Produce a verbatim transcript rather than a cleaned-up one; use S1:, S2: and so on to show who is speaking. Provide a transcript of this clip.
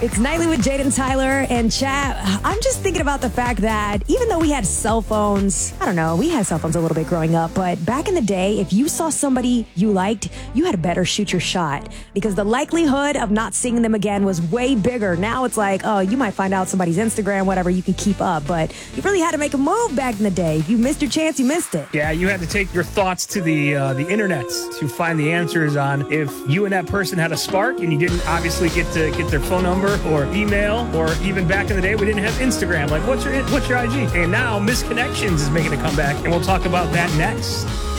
S1: It's Nightly with Jaden Tyler and chat. I'm just thinking about the fact that even though we had cell phones, I don't know, we had cell phones a little bit growing up, but back in the day, if you saw somebody you liked, you had better shoot your shot because the likelihood of not seeing them again was way bigger. Now it's like, oh, you might find out somebody's Instagram, whatever, you can keep up, but you really had to make a move back in the day. If you missed your chance, you missed it.
S2: Yeah, you had to take your thoughts to the uh, the internet to find the answers on if you and that person had a spark and you didn't obviously get to get their phone number or email, or even back in the day we didn't have Instagram. Like, what's your what's your I G? And now Misconnections is making a comeback, and we'll talk about that next.